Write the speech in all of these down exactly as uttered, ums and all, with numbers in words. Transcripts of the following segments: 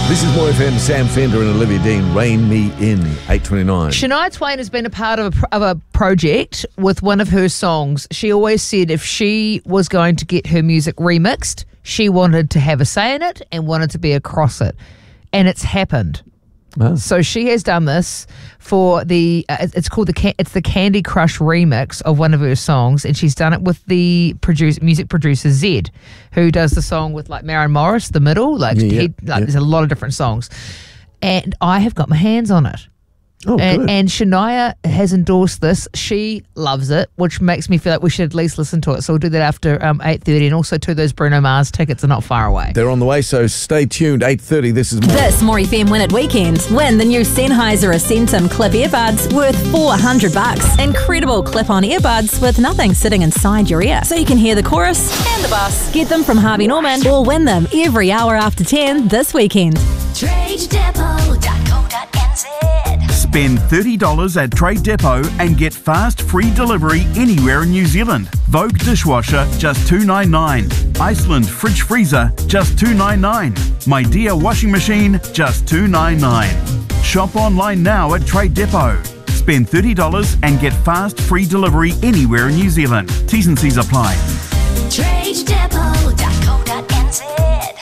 This is More F M, Sam Fender and Olivia Dean, Rain Me In, eight twenty-nine. Shania Twain has been a part of a, of a project with one of her songs. She always said if she was going to get her music remixed, she wanted to have a say in it and wanted to be across it. And it's happened. Oh. So she has done this for the, uh, it's called the, Can- it's the Candy Crush remix of one of her songs, and she's done it with the produce, music producer Zed, who does the song with like Maren Morris, The Middle, like, Yeah, he, yeah, like yeah. there's a lot of different songs. And I have got my hands on it. Oh, and, good. and Shania has endorsed this. She loves it, which makes me feel like we should at least listen to it. So we'll do that after um, eight thirty. And also, too, those Bruno Mars tickets are not far away. They're on the way, so stay tuned. eight thirty, this is More. This More F M Win It Weekend. Win the new Sennheiser Ascentum clip earbuds worth four hundred bucks. Incredible clip-on earbuds with nothing sitting inside your ear, so you can hear the chorus and the bus. Get them from Harvey Norman or win them every hour after ten this weekend. trade depot dot co dot n z. Spend thirty dollars at Trade Depot and get fast free delivery anywhere in New Zealand. Vogue dishwasher, just two dollars ninety-nine. Iceland fridge freezer, just two dollars ninety-nine. My Dear washing machine, just two dollars ninety-nine. Shop online now at Trade Depot. Spend thirty dollars and get fast free delivery anywhere in New Zealand. T's and C's apply. trade depot dot co dot n z.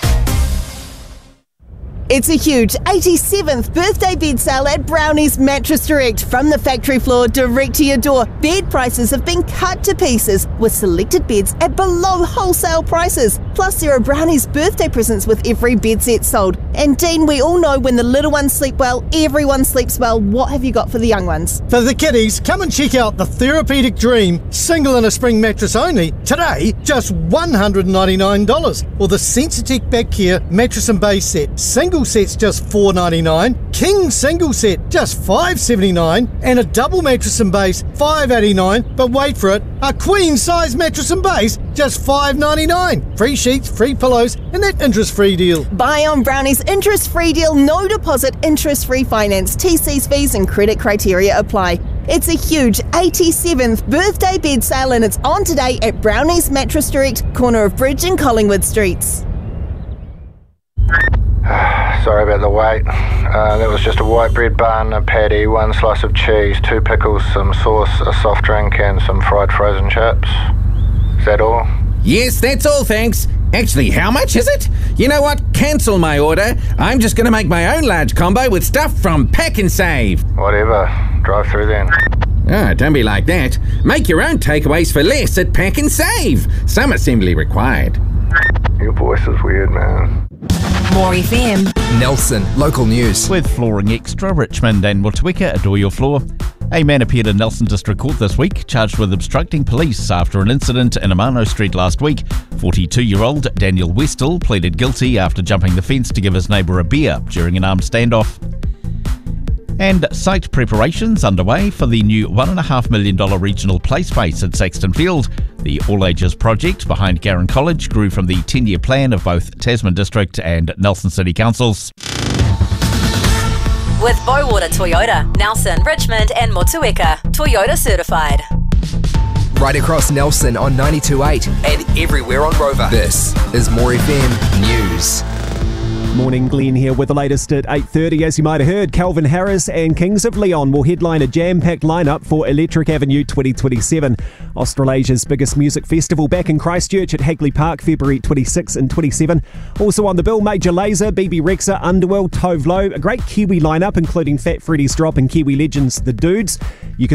It's a huge eighty-seventh birthday bed sale at Brownie's Mattress Direct. From the factory floor direct to your door, bed prices have been cut to pieces with selected beds at below wholesale prices. Plus, there are Brownie's birthday presents with every bed set sold. And Dean, we all know when the little ones sleep well, everyone sleeps well. What have you got for the young ones? For the kiddies, come and check out the Therapeutic Dream single and a spring mattress only. Today, just one hundred ninety-nine dollars. Or the Sensitech Back Care mattress and base set. Single set's just four dollars ninety-nine. King single set, just five dollars seventy-nine. And a double mattress and base, five dollars eighty-nine. But wait for it, a queen size mattress and base, just five dollars ninety-nine. Free sheets, free pillows, and that interest-free deal. Buy on Brownie's interest-free deal, no deposit, interest-free finance. T Cs, fees and credit criteria apply. It's a huge eighty-seventh birthday bed sale and it's on today at Brownie's Mattress Direct, corner of Bridge and Collingwood Streets. Sorry about the wait. Uh, that was just a white bread bun, a patty, one slice of cheese, two pickles, some sauce, a soft drink and some fried frozen chips. Is that all? Yes, that's all, thanks. Actually, how much is it? You know what? Cancel my order. I'm just going to make my own large combo with stuff from Pack and Save. Whatever. Drive through then. Ah, don't be like that. Make your own takeaways for less at Pack and Save. Some assembly required. Your voice is weird, man. More F M. Nelson, local news. With Flooring Extra, Richmond and Motueka adore your floor. A man appeared in Nelson District Court this week, charged with obstructing police after an incident in Amano Street last week. forty-two-year-old Daniel Westall pleaded guilty after jumping the fence to give his neighbour a beer during an armed standoff. And site preparations underway for the new one point five million dollars regional play space at Saxton Field. The all-ages project behind Garran College grew from the ten-year plan of both Tasman District and Nelson City Councils. With Bowater Toyota, Nelson, Richmond and Motueka. Toyota certified. Right across Nelson on ninety-two point eight and everywhere on Rover. This is More F M News. Morning, Glenn here with the latest at eight thirty. As you might have heard, Calvin Harris and Kings of Leon will headline a jam-packed lineup for Electric Avenue twenty twenty-seven. Australasia's biggest music festival back in Christchurch at Hagley Park, February twenty-sixth and twenty-seventh. Also on the bill, Major Lazer, B B Rexa, Underworld, Tove Lo. A great Kiwi lineup including Fat Freddy's Drop and Kiwi legends The Dudes. You can